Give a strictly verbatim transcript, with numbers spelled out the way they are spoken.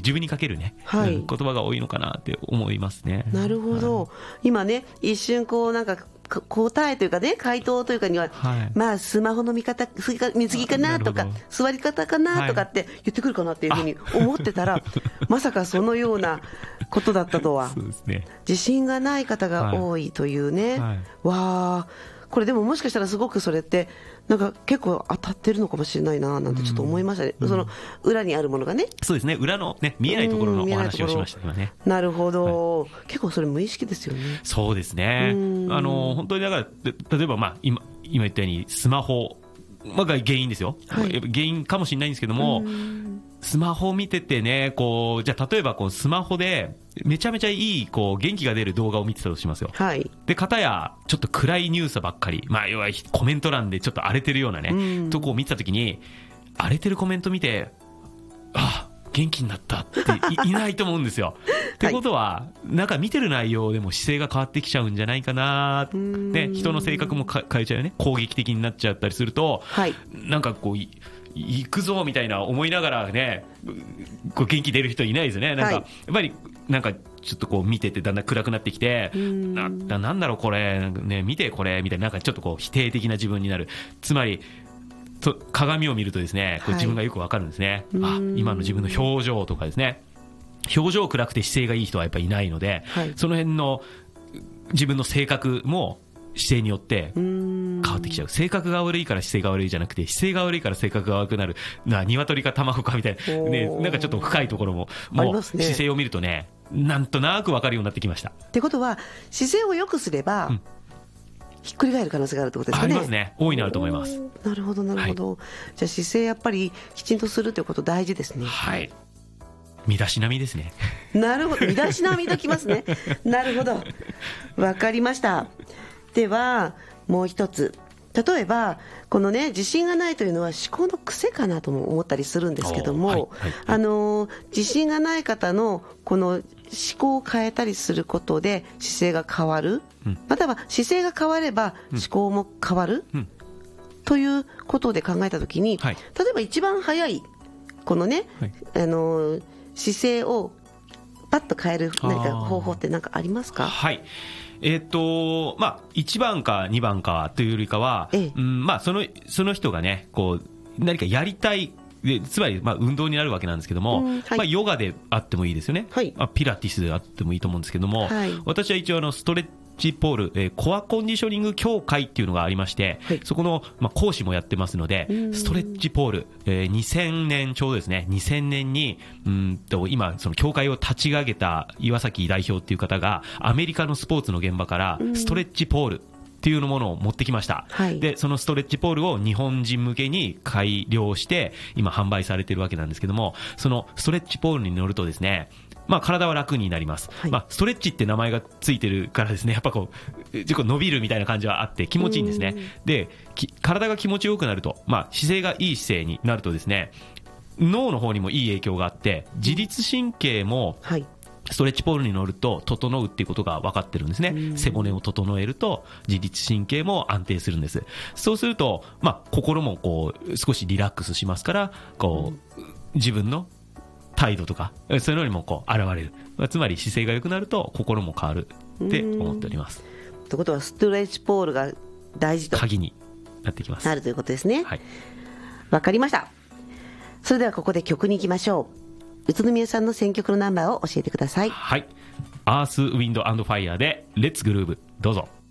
自分にかけるね、 はい、 うん、言葉が多いのかなって思いますね。 なるほど、はい、今ね一瞬こうなんか答えというかね回答というかには、はい、まあスマホの見方水着かなとか座り方かなとかって言ってくるかなっていうふうに思ってたら、はい、まさかそのようなことだったとは。 そうですね、 自信がない方が多いというね、はいはい、わあこれでももしかしたらすごくそれってなんか結構当たってるのかもしれないななんてちょっと思いましたね、うん、その裏にあるものがね。 そうですね、裏の、ね、見えないところのお話をしました今ね。 なるほど、はい、結構それ無意識ですよね。 そうですね、あの本当にだから例えば、まあ、今, 今言ったようにスマホが原因ですよ、はい、原因かもしれないんですけども、スマホ見ててね、こうじゃあ例えばこうスマホでめちゃめちゃいいこう元気が出る動画を見てたとしますよ、はい、で片やちょっと暗いニュースばっかり、まあ、要はコメント欄でちょっと荒れてるようなねとこを見てたときに、荒れてるコメント見てあ元気になったって い, いないと思うんですよってことはなんか見てる内容でも姿勢が変わってきちゃうんじゃないかな、ね、人の性格も変えちゃうよね、攻撃的になっちゃったりすると、はい、なんかこう行くぞみたいな思いながらねこう元気出る人いないですよね。なんか、はい、やっぱりなんかちょっとこう見ててだんだん暗くなってきて、な, なんだろうこれなんか、ね、見てこれみたいな、なんかちょっとこう否定的な自分になる。つまりと鏡を見るとですね、こう自分がよくわかるんですね、はい、あ今の自分の表情とかですね、表情暗くて姿勢がいい人はやっぱりいないので、はい、その辺の自分の性格も姿勢によって変わってきちゃう。性格が悪いから姿勢が悪いじゃなくて、姿勢が悪いから性格が悪くなるな、鶏か卵かみたいな、ね、なんかちょっと深いところももう姿勢を見るとねなんとなく分かるようになってきました。 ってことは姿勢を良くすれば、うん、ひっくり返る可能性があるってことですかね。 ありますね、大いにあると思います。 なるほどなるほど、はい、じゃあ姿勢やっぱりきちんとするということ大事ですね。 はい、身だしなみですね。 なるほど、身だしなみときますねなるほど、わかりました。ではもう一つ、例えばこのね自信がないというのは思考の癖かなとも思ったりするんですけども、はいはいはい、あの自信がない方のこの思考を変えたりすることで姿勢が変わる、うん、または姿勢が変われば思考も変わる、うん、ということで考えたときに、はい、例えば一番早いこのね、はい、あの姿勢をパッと変える何か方法って何かありますか？ はい、えーとまあ、いちばんかにばんかというよりかは、ええうんまあ、その、その人がねこう何かやりたいで、つまりまあ運動になるわけなんですけども、うんはいまあ、ヨガであってもいいですよね、はいまあ、ピラティスであってもいいと思うんですけども、はい、私は一応あのストレッチポール、えー、コアコンディショニング協会っていうのがありまして、はい、そこの、まあ、講師もやってますので、ストレッチポール、えー、にせんねんちょうどですね、にせんねんにうんと今その協会を立ち上げた岩崎代表っていう方がアメリカのスポーツの現場からストレッチポールっていうものを持ってきました、はい、でそのストレッチポールを日本人向けに改良して今販売されているわけなんですけども、そのストレッチポールに乗るとですね、まあ、体は楽になります、はいまあ、ストレッチって名前がついてるからですね、やっぱこう結構伸びるみたいな感じはあって気持ちいいんですね。で体が気持ちよくなると、まあ、姿勢がいい姿勢になるとですね、脳の方にもいい影響があって自律神経も、はいストレッチポールに乗ると整うっていうことが分かってるんですね。背骨を整えると自律神経も安定するんです。そうすると、まあ、心もこう少しリラックスしますから、こう自分の態度とかそういうのにもこう現れる。つまり姿勢が良くなると心も変わるって思っております。 ということはストレッチポールが大事と鍵になってきます。 なるということですね。 はい、 わかりました。それではここで曲に行きましょう。宇都宮さんの選曲のナンバーを教えてください。 はい、アースウィンドアンドファイヤーでレッツグルーブ、どうぞ。